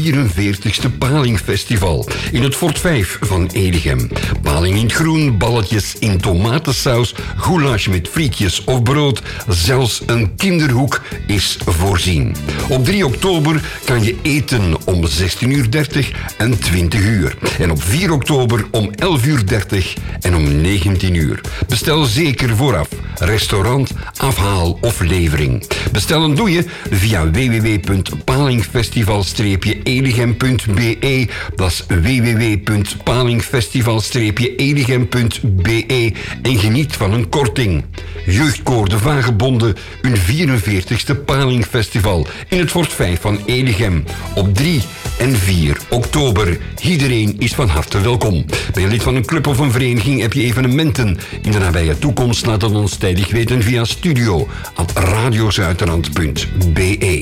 44ste Palingfestival in het Fort 5 van Edegem. Paling in het groen, balletjes in tomatensaus, goulash met frietjes of brood. Zelfs een kinderhoek is voorzien. Op 3 oktober kan je eten om 16:30 en 20 uur. En op 4 oktober om 11:30 en om 19 uur. Bestel zeker vooraf. Restaurant, afhaal of levering. Bestellen doe je via www.palingfestival-edegem.be. Dat is www.palingfestival-edegem.be en geniet van een korting. Jeugdkoor De Vagebonden, hun 44ste Palingfestival in het Fort 5 van Edegem op 3 en 4 oktober. Iedereen is van harte welkom. Ben je lid van een club of een vereniging, heb je evenementen in de nabije toekomst, laat het ons tijdig weten via studio@radiozuiderland.be.